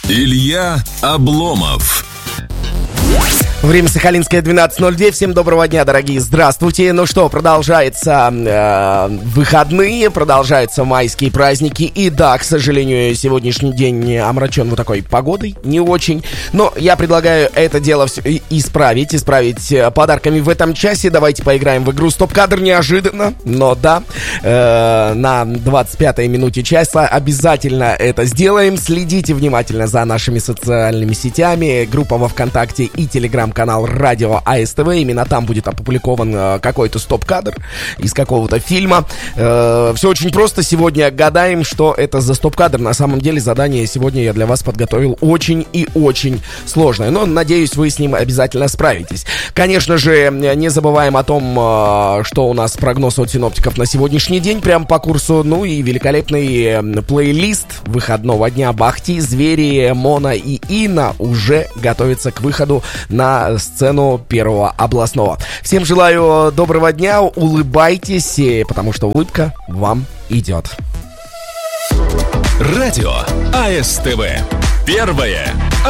Илья Обломов. Время Сахалинское, 12:02. Всем доброго дня, дорогие. Здравствуйте. Ну что, продолжаются выходные, продолжаются майские праздники. И да, к сожалению, сегодняшний день омрачен вот такой погодой, не очень. Но я предлагаю это дело все исправить подарками в этом часе. Давайте поиграем в игру «Стоп-кадр». Неожиданно, но да, на 25-й минуте часа обязательно это сделаем. Следите внимательно за нашими социальными сетями. Группа во ВКонтакте и Телеграм-канал Радио АСТВ. Именно там будет опубликован какой-то стоп-кадр из какого-то фильма. Все очень просто. Сегодня гадаем, что это за стоп-кадр. На самом деле задание сегодня я для вас подготовил очень и очень сложное. Но надеюсь, вы с ним обязательно справитесь. Конечно же, не забываем о том, что у нас прогноз от синоптиков на сегодняшний день прямо по курсу. Ну и великолепный плейлист выходного дня. Бахти, Звери, Мона и Инна уже готовятся к выходу на сцену Первого областного. Всем желаю доброго дня, улыбайтесь, потому что улыбка вам идет. Радио АСТВ. Первое